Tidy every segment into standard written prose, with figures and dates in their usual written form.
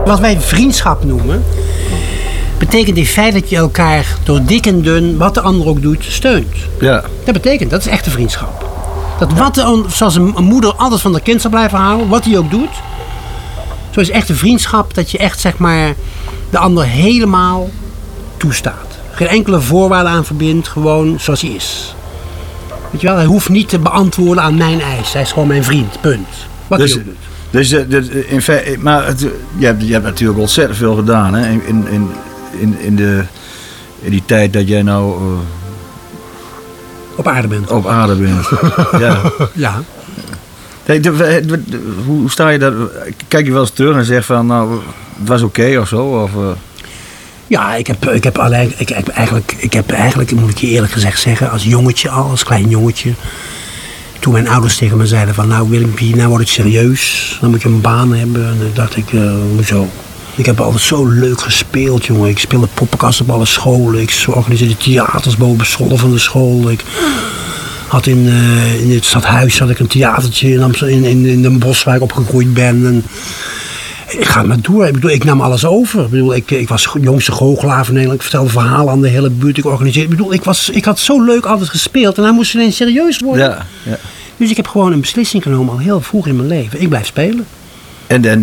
wat wij vriendschap noemen, betekent in feite dat je elkaar door dik en dun, wat de ander ook doet, steunt. Ja. Dat betekent, dat is echte vriendschap. Zoals een moeder altijd van haar kind zal blijven houden, wat hij ook doet. Zo is echte vriendschap dat je echt, zeg maar, de ander helemaal toestaat. Geen enkele voorwaarde aan verbindt, gewoon zoals hij is. Weet je wel, hij hoeft niet te beantwoorden aan mijn eis. Hij is gewoon mijn vriend, punt. Wat hij ook doet. Dus in feite, maar je hebt natuurlijk ontzettend veel gedaan, hè? In die tijd dat jij nou op aarde bent. Op aarde bent. Ja. Ja. Hoe sta je daar? Kijk je wel eens terug en zeg van, nou, het was oké of zo? Of, Ja, ik heb eigenlijk, moet ik je eerlijk gezegd zeggen, als klein jongetje, toen mijn ouders tegen me zeiden van, nou Willempie, nou wordt het serieus, dan moet je een baan hebben. En dan dacht ik, hoezo? Ik heb altijd zo leuk gespeeld, jongen. Ik speelde poppenkast op alle scholen. Ik organiseerde theaters boven school van de school. Ik had in het stadhuis had ik een theatertje in Den Bosch waar ik opgegroeid ben. En ik ga maar door. Ik nam alles over. Ik was jongste goochelaar van Nederland. Ik vertelde verhalen aan de hele buurt. Ik organiseerde. Ik had zo leuk altijd gespeeld. En hij moest ineens serieus worden. Ja, ja. Dus ik heb gewoon een beslissing genomen al heel vroeg in mijn leven. Ik blijf spelen. En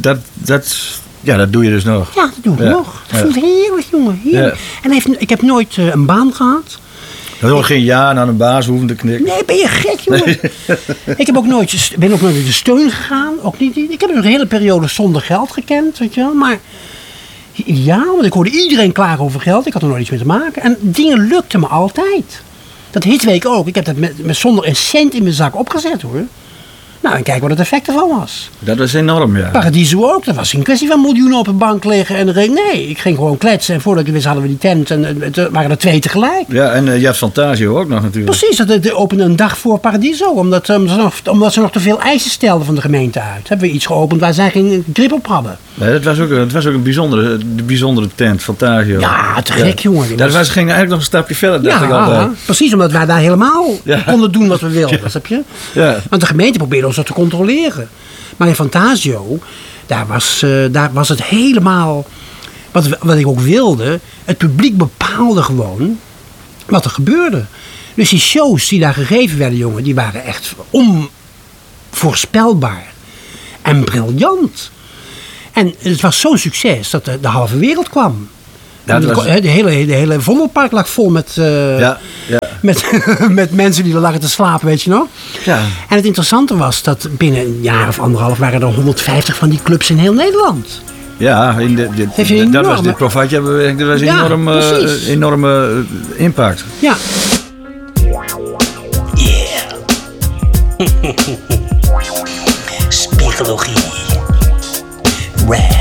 dat doe je dus nog? Ja, dat doe ik nog. Dat vind ik heerlijk, jongen. Heerlijk. Ja. En ik heb nooit een baan gehad. Dat is nog geen jaar naar een baas hoeven te knikken. Nee, ben je gek, jongen? Nee. Ik ben ook nooit in de steun gegaan. Ook niet, ik heb een hele periode zonder geld gekend, weet je wel. Maar ja, want ik hoorde iedereen klagen over geld. Ik had er nooit iets mee te maken. En dingen lukten me altijd. Dat Hitweek ook. Ik heb dat met zonder een cent in mijn zak opgezet, hoor. Nou, en kijk wat het effect ervan was. Dat was enorm, ja. Paradiso ook. Dat was een kwestie van miljoenen op een bank liggen. En nee, ik ging gewoon kletsen. En voordat ik wist hadden we die tent. En het waren er 2 tegelijk. Ja, en je had Fantasio ook nog natuurlijk. Precies, dat opende een dag voor Paradiso. Omdat ze nog te veel eisen stelden van de gemeente uit. Hebben we iets geopend waar zij geen grip op hadden. Nee, het was ook een bijzondere tent, Fantasio. Ja, te gek, jongen. Ging eigenlijk nog een stapje verder, dacht ik altijd. Precies, omdat wij daar helemaal konden doen wat we wilden. Ja. Snap je? Ja. Want de gemeente probeerde ons dat te controleren. Maar in Fantasio, daar was het helemaal wat ik ook wilde. Het publiek bepaalde gewoon wat er gebeurde. Dus die shows die daar gegeven werden, jongen, die waren echt onvoorspelbaar en briljant. En het was zo'n succes dat de halve wereld kwam. Ja, de hele Vondelpark lag vol met mensen die er lagen te slapen, weet je nog? Ja. En het interessante was dat binnen een jaar of anderhalf waren er 150 van die clubs in heel Nederland. Ja, dat was dit Provatje-beweging. Dat was een enorme impact. Ja. Yeah. Psychologie. Rap.